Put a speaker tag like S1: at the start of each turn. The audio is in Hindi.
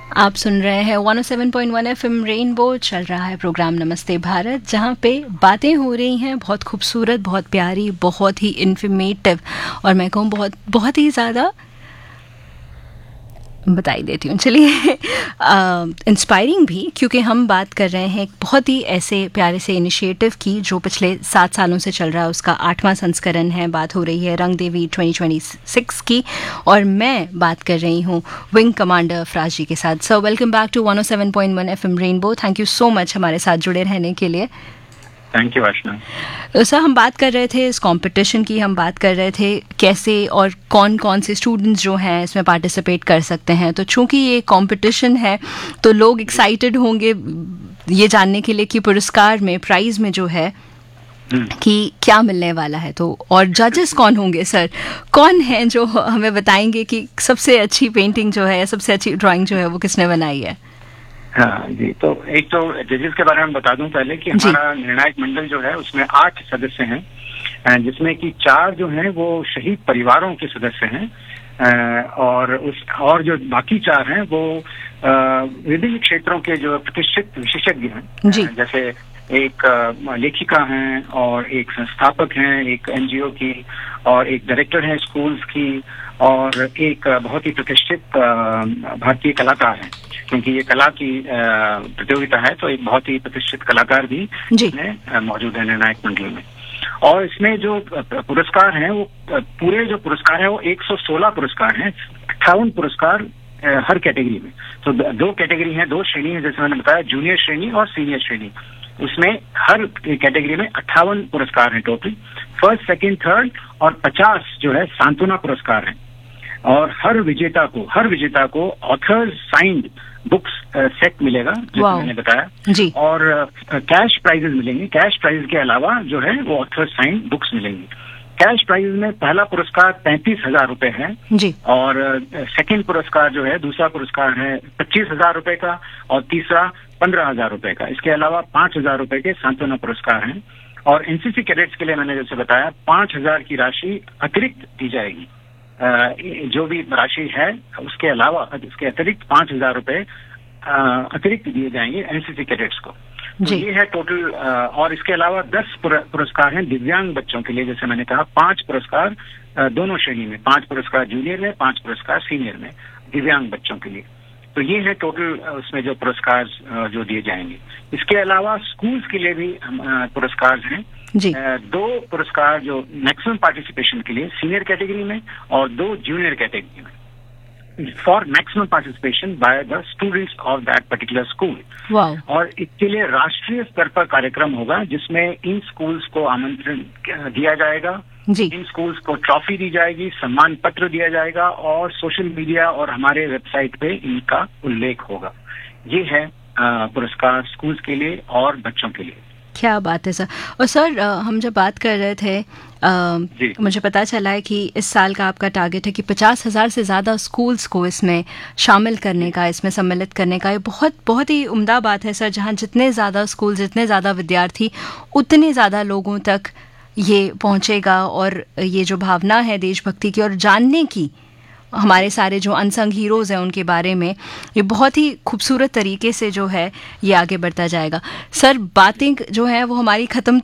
S1: आप सुन रहे हैं 107.1 एफएम रेनबो। चल रहा है प्रोग्राम नमस्ते भारत, जहां पे बातें हो रही हैं बहुत खूबसूरत, बहुत प्यारी, बहुत ही इन्फॉर्मेटिव और मैं कहूँ बहुत बहुत ही ज़्यादा बता ही देती हूँ। चलिए इंस्पायरिंग भी, क्योंकि हम बात कर रहे हैं एक बहुत ही ऐसे प्यारे से इनिशिएटिव की जो पिछले 7 सालों से चल रहा है। उसका 8वां संस्करण है। बात हो रही है रंग देवी 2026 की और मैं बात कर रही हूँ विंग कमांडर अफराज जी के साथ। So welcome back to 107.1 FM rainbow. Thank you so much हमारे साथ जुड़े रहने के लिए।
S2: Thank you Aashna.
S1: सर, हम बात कर रहे थे इस कंपटीशन की, हम बात कर रहे थे कैसे और कौन कौन से स्टूडेंट्स जो हैं इसमें पार्टिसिपेट कर सकते हैं। तो चूंकि ये कंपटीशन है तो लोग एक्साइटेड होंगे ये जानने के लिए कि पुरस्कार में, प्राइज में जो है कि क्या मिलने वाला है। तो और जजेस कौन होंगे सर, कौन हैं जो हमें बताएंगे कि सबसे अच्छी पेंटिंग जो है या सबसे अच्छी ड्राइंग जो है वो किसने बनाई है?
S2: हाँ जी, तो एक तो जजेस के बारे में बता दूं पहले कि हमारा निर्णायक मंडल जो है उसमें 8 सदस्य हैं, जिसमें कि 4 जो हैं वो शहीद परिवारों के सदस्य हैं और जो बाकी 4 हैं वो विभिन्न क्षेत्रों के जो प्रतिष्ठित विशेषज्ञ हैं। जैसे एक लेखिका हैं और एक संस्थापक हैं एक एनजीओ की, और एक डायरेक्टर है स्कूल्स की, और एक बहुत ही प्रतिष्ठित भारतीय कलाकार है। क्योंकि ये कला की प्रतियोगिता है तो एक बहुत ही प्रतिष्ठित कलाकार भी इसमें मौजूद है निर्णायक मंडल में। और इसमें जो पुरस्कार हैं वो पूरे जो पुरस्कार है वो 116 पुरस्कार हैं, 58 पुरस्कार हर कैटेगरी में। तो 2 कैटेगरी हैं, 2 श्रेणी है, जैसे मैंने बताया, जूनियर श्रेणी और सीनियर श्रेणी। उसमें हर कैटेगरी में 58 पुरस्कार हैं टोटल। फर्स्ट, सेकंड, थर्ड और 50 जो है सांत्वना पुरस्कार हैं। और हर विजेता को ऑथर्स साइंड बुक्स सेट मिलेगा, जो मैंने बताया जी। और कैश प्राइजेस मिलेंगे। कैश प्राइजेस के अलावा जो है वो ऑथर्स साइंड बुक्स मिलेंगी। कैश प्राइजेस में पहला पुरस्कार 35,000 रुपए है जी। और सेकंड पुरस्कार जो है, दूसरा पुरस्कार है 25,000 रुपए का और तीसरा 15,000 रुपए का। इसके अलावा 5,000 रुपए के सांत्वना पुरस्कार हैं। और एनसीसी कैडेट्स के लिए मैंने जैसे बताया 5,000 की राशि अतिरिक्त दी जाएगी। जो भी राशि है उसके अलावा, इसके अतिरिक्त 5,000 रुपए अतिरिक्त दिए जाएंगे एनसीसी कैडेट्स को। तो ये है टोटल। और इसके अलावा 10 पुरस्कार हैं दिव्यांग बच्चों के लिए। जैसे मैंने कहा 5 पुरस्कार दोनों श्रेणी में, 5 पुरस्कार जूनियर में, 5 पुरस्कार सीनियर में दिव्यांग बच्चों के लिए। तो ये है टोटल उसमें जो पुरस्कार जो दिए जाएंगे। इसके अलावा स्कूल्स के लिए भी पुरस्कार हैं जी। 2 पुरस्कार जो मैक्सिमम पार्टिसिपेशन के लिए सीनियर कैटेगरी में और 2 जूनियर कैटेगरी में, for maximum participation by the students of that particular school. और इसके लिए राष्ट्रीय स्तर पर कार्यक्रम होगा जिसमें इन स्कूल्स को आमंत्रण दिया जाएगा जी। इन स्कूल्स को ट्रॉफी दी जाएगी, सम्मान पत्र दिया जाएगा और सोशल मीडिया और हमारे वेबसाइट पे इनका उल्लेख होगा। ये है पुरस्कार स्कूल्स के लिए और बच्चों के लिए।
S1: क्या बात है सर। और सर, हम जब बात कर रहे थे मुझे पता चला है कि इस साल का आपका टारगेट है कि 50,000 से ज़्यादा स्कूल्स को इसमें शामिल करने का, इसमें सम्मिलित करने का। ये बहुत बहुत ही उम्दा बात है सर। जहाँ जितने ज़्यादा स्कूल, जितने ज़्यादा विद्यार्थी, उतने ज़्यादा लोगों तक ये पहुँचेगा। और ये जो भावना है देशभक्ति की और जानने की, हमारे सारे जो अनसंग हीरोज़ हैं उनके बारे में, ये बहुत ही खूबसूरत तरीके से जो है ये आगे बढ़ता जाएगा। सर, बातें जो है वो हमारी ख़त्म